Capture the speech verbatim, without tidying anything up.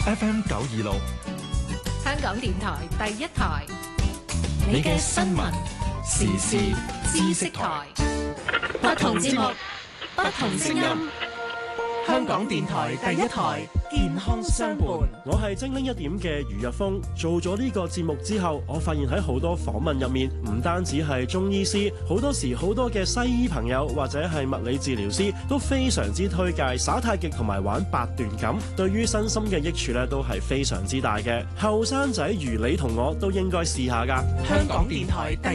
F M 九二六， 香港電台第一台， 你嘅新聞時事知識台，不同節目，不同聲音。香港電台第一台，健康相伴。 我係精靈一點嘅余日峰。做咗呢個節目之後，我發現喺好多訪問入面，唔單止係中醫師，好多時好多嘅西醫朋友或者係物理治療師都非常之推介耍太極同埋玩八段錦，對於身心嘅益處咧都係非常之大嘅。後生仔如你同我都應該試下㗎。 香港電台第